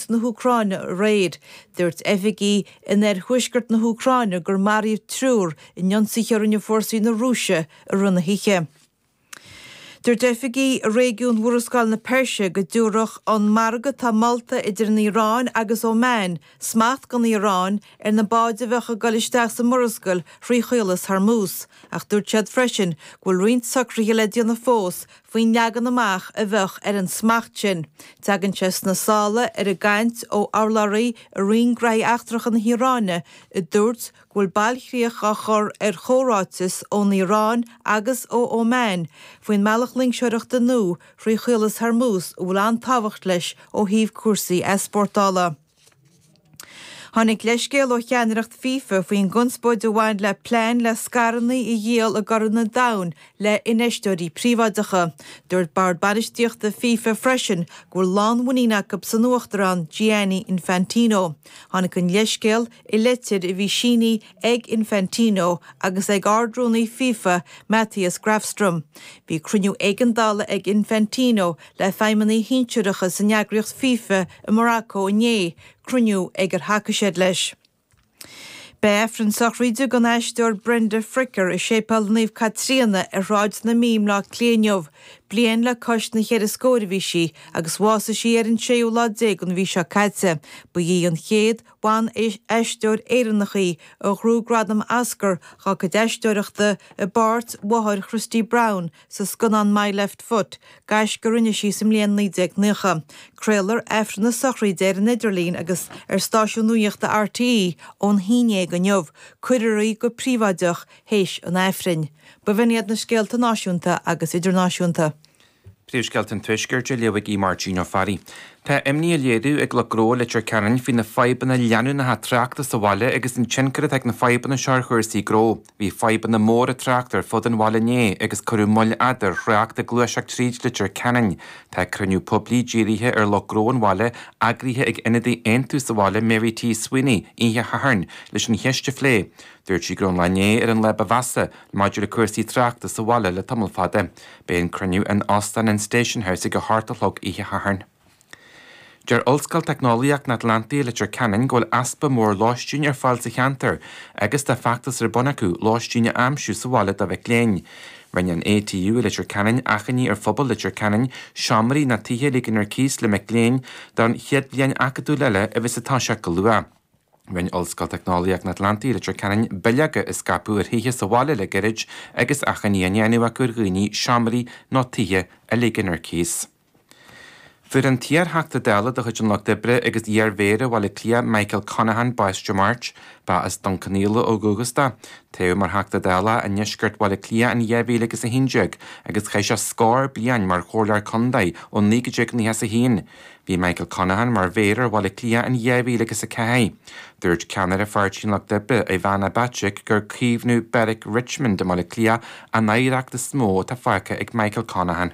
front na Húcráine réid. Dúirt FG in thuisgurt na Húcráine gur maríomh trúr in Jonsaí na fórsaí na Rúise a runna hiche. Dúirt FG régiún Mhuirascáil na Perse go dúrach an marga tá Malta idir na Iorán agus Ómán, smacht gan Iorán na báide bhecha galisteach sa Mhuirascáil faoi chuilas Hormuz, ach dúirt siad freisin bhfuil roint sacraithe le na fós faoin leagan amach a bheith an smacht sin. Teagann sias na sála a gcaint ó Arlaraí a rion graith achtrach na Ioránne i dúirt bhfuil bailchríoch a chur chórátas ón Iorán agus ó Ómán faoin meallachling seireachta nó faoi chuilas Hormuz bhfuil an tábhacht leis ó híomh cuasaí esportála. Tháinig leiscéal ó cheannaireacht FIFA faoin gunspóid amháin le plán le scarannaí i dhéal a gcuireadh na domhan le ineisteoirí príobháideacha. Dúirt bard bairistíocht de FIFA freisin gur lán mhuiníneach go san nuachtarán Gianni Infantino. Tháinig an leiscéal i leitiid i bhí síní ag Infantino agus ag ardrúnaí FIFA Matthias Grafström. Bhí cruinniú éigeandála ag Infantino le feidhmeannaí hínseoireacha san neagraíocht FIFA i Morocco inné, cruniú ag haca siad leis. Efran Sochríide gan eisteoir Brenda Fricker i sépal naomh Catriona a ráid na mím lá cléineomh, blian le coist na chéad scóir bhí si agus bhása si ar an 16 an bhí seo caite, ba í an chéad bhain eisteoir éireannachaí ó Grúgradam Ascar cha go eisteoireachta a Bart Wathir Christy Brown sa scanán My Left Foot, gais go rinne si sam líon 19. Crealar Efran na Sochríide ar an Idirlín agus ar stáisiún nuíochta RTE ón híine go neomh, cuidirí go príomhaideach héis an Efrin. Ba bhiniad na scéalta náisiúnta agus idirnáisiúnta. Príomhscealtain tuisgirte leabhaigh í Margino Farry. Tá imní a léadú ag le gró litir ceann hí na feibanna leanú na ha trachta sa bhaile agus an tsincarad ag na feibanna seár chuirsaí gró. Bhí feibanna mór a trachtar fud an bhaile né agus curú moll adar reachta gluaiseach tríd litir ceann. Tá cruniú poblí dírithe ar le gró an bhaile agríthe ag inadaí aontu sa bhaile Mary T. Sweeney ihe Haharn leis an heiste phlé. Dúirt sí grón lené ar an leba bhasa maidir le cuasaí trachta sa bhaile le tamil fada. Béon cruniú an Austin and Station House ag go hartalog ihe Haharn. Ger Ulscail Technoliaach na Atlantaí litir ceann ghfuil aspa mór láistín ar fáil sa cheantar, agus tá factas ar bonacú láistíine amsú sa bhaile a bheith léin. Rinne an ATU litir ceann achaní ar phobal litir ceann, seamarí na tithe ligan ar cís le mecléin don chiad blian acadú leile a bheits atá se go lua. Rinne Ulscail Technoliaach na Atlantaí litir ceann beilege is scapú ar hithe sa bhaile le geirid agus achaní a neanú a gur ghuiní seamarí nó tithe a ligan ar cís. Fuair an tíar heachta déla do chuid an lech dibre agus dhearmhéire bhil clia Michael Conahan Baiste March ba as don Caníla ó Gúgusta. Téú mar heachta déla a neisgurt bhil clia an dhearmhéile agus a hindeag agus chéis a scór blian mar chóirlear condaid ó nígadeag ní heas a hín. Bhí Michael Conahan mar bhéidir bhil clia an dhearmhéile agus a cehé. Dúirt ceannar a feartín lech dibre a bhana Batrick gur cíomhnú Beric Richmond de mala clia a naíreachta smó tá farca ag Michael Conahan.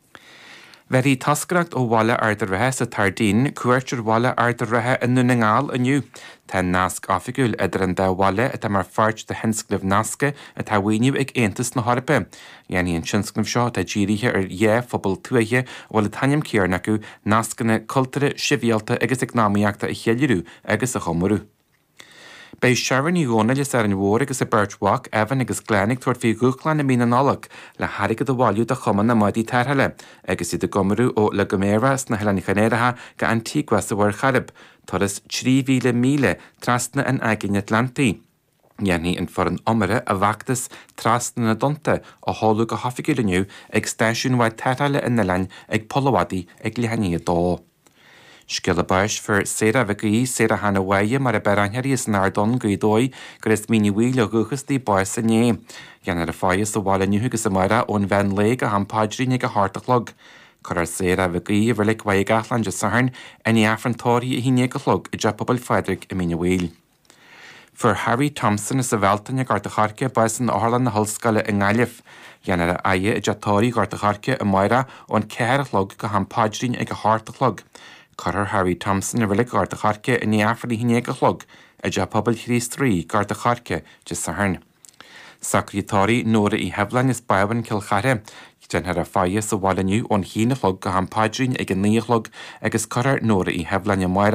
Verí tascaracht ó bhaile ardar rathe sa tardín, cuairtir bhaile ardar rathe in nuna ngáil aniu. Tá nasc áfigúil idir an dá bhaile a tá mar fart de hinsclibh nasca a tá bhaoiniú ag aontas na Harpa. Dhéanaí an sinsclibh seo tá ddírithe ar phobal tuaithe bhfuil a taim céarna acu nascanna cultúra sibhialta agus economíochta a chéileú agus a chomorú. Bei Sharon í gcóna le ar an mhór agus a Birchwalk, Evan agus Glennig tuair fí gúchlan na mína nálach le harigad a bháiliú de chuman na maidí tarthaile, agus iad a gomarú ó le goméras na heilení chanéiretha go Antigua sa bhar charib, toras 3,000 míle trasna an aigein Atlantaí. Dhéanaí an for an omara a bhachtas trasna na donta ó háú go hofigiúliniu ag stáisiún bhaid tarthaile in na lein ag polawadi ag lehanní dó. Sciil a bais for séra bhecaí séra hana waie mar a beranhearí is nárdon gaidói gur is míní bhuiil o guchastí bais a né. Dhéanar a fáis a bhála nuhugus a mara ón bhean le a hampáidrí nig a hartachlog. Cor ar séra bhecaí bhar le waie gahlan de saharn any afrantóirí a híine go chlog i Japabal Frederick i míní bhuiil. For Harry Thompson is a bheltain ag arta charce bais an álan na hallscala in Gailif. Dhéanar a aie i jatóirí arta charce a mara ón cearachlog go hampáidrí ag a hartachlog. Corar Harry Thompson a bhfuil garda charce in ní afraí híine go chlog a Japabal Chrís 3 garda charce de saharn. Sacratáí nóra í heblain is baban Kilcharre, denar a fáie sa bháileniu ón híine chlog go hampáidrín ag an níochlog agus corar nóra í heblain a